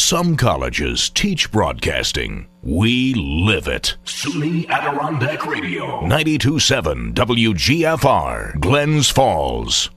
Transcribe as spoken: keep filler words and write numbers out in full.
Some colleges teach broadcasting. We live it. SUNY Adirondack Radio. ninety-two point seven W G F R, Glens Falls.